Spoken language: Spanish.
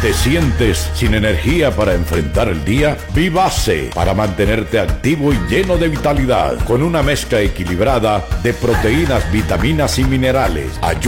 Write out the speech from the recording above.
¿Te sientes sin energía para enfrentar el día? Vivase, para mantenerte activo y lleno de vitalidad, con una mezcla equilibrada de proteínas, vitaminas y minerales.